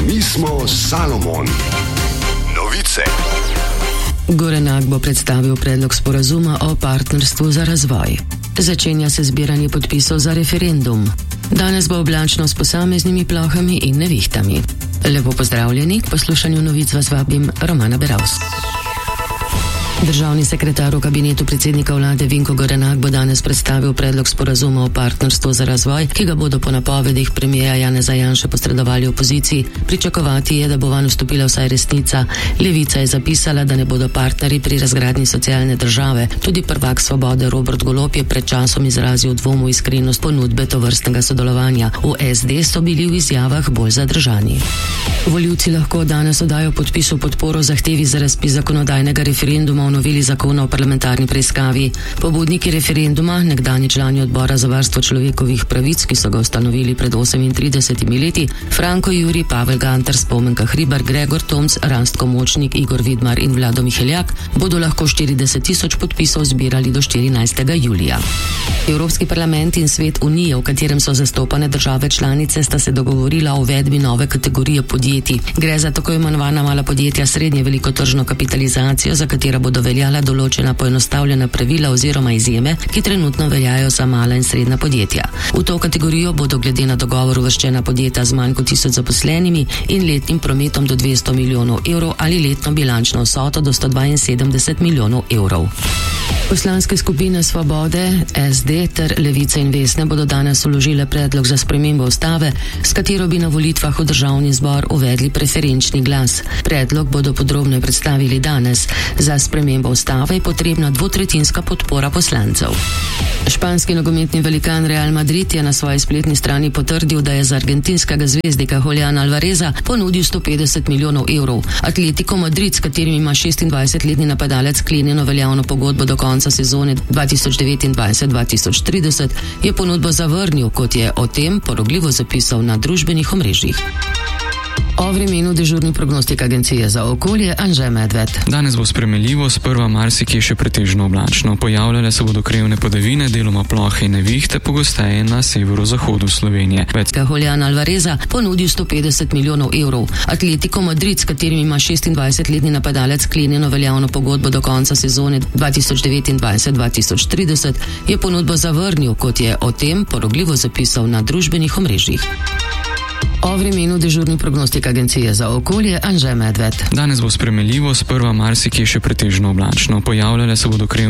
Mi smo Salomon. Novice. Gorenak bo predstavil predlog sporazuma o partnerstvu za razvoj. Začenja se zbiranje podpisov za referendum. Danes bo oblačno s posameznimi plohami in nevihtami. Lepo pozdravljeni, k poslušanju novic vas vabim Romana Beravs. Državni sekretar v kabinetu predsednika vlade Vinko Gorenak bo danes predstavil predlog sporazuma o partnerstvu za razvoj, ki ga bodo po napovedih premierja Janeza Janše posredovali opoziciji. Pričakovati je, da bo vanj vstopila vsaj resnica. Levica je zapisala, da ne bodo partnerji pri razgradnji socialne države. Tudi prvak Svobode Robert Golob je pred časom izrazil dvom v iskrenost ponudbe tovrstnega sodelovanja. V SD so bili v izjavah bolj zadržani. Volivci lahko danes oddajo podpis v podporo zahtevi za razpis zakonodajnega referenduma o noveli zakona o parlamentarni preiskavi. Pobudniki referenduma, nekdanji člani odbora za varstvo človekovih pravic, ki so ga ustanovili pred 38 leti, Franko Juri, Pavel Gantar, Spomenka Hribar, Gregor Tomc, Rastko Močnik, Igor Vidmar in Vlado Miheljak, bodo lahko 40.000 podpisov zbirali do 14. julija. Evropski parlament in Svet Unije, v katerem so zastopane države članice, sta se dogovorila o uvedbi nove kategorije podjetij. Gre za tako imenovana mala podjetja srednje veliko tržno kapitalizacijo, za katera bodo veljala določena poenostavljena pravila oziroma izjeme, ki trenutno veljajo za mala in srednja podjetja. V to kategorijo bodo glede na dogovor uvrščena podjetja z manj kot 1000 zaposlenimi in letnim prometom do 200 milijonov evrov ali letno bilančno vsoto do 172 milijonov evrov. Poslanske skupine Svobode, SD ter Levice in Vesne bodo danes vložile predlog za spremembo ustave, s katero bi na volitvah v državni zbor uvedli preferenčni glas. Predlog bodo podrobno predstavili danes. Za spremembo ustave je potrebna dvotretjinska podpora poslancev. Španski nogometni velikan Real Madrid je na svoji spletni strani potrdil, da je za argentinskega zvezdnika Juliana Alvareza ponudil 150 milijonov evrov. Atletico Madrid, s katerim ima 26-letni napadalec sklenjeno veljavno pogodbo do konca sezone 2029-2030, je ponudbo zavrnil, kot je o tem porogljivo zapisal na družbenih omrežjih. O vremenu dežurni prognostik agencije za okolje Anže Medved. Danes bo spremenljivo, sprva marsikje še pretežno oblačno. Pojavljale se bodo krevne padavine, deloma plohe in nevihte, pogosteje na severozahodu Slovenije. Julian Alvareza ponudil 150 milijonov evrov. Atletico Madrid, s katerim ima 26-letni napadalec sklenjeno veljavno pogodbo do konca sezone 2029-2030, je ponudbo zavrnil, kot je o tem porogljivo zapisal na družbenih omrežjih. O vremenu dežurni prognostik agencije za okolje Anže Medved. Danes bo spremenljivo, sprva marsikje še pretežno oblačno. Pojavljale se bodo krevne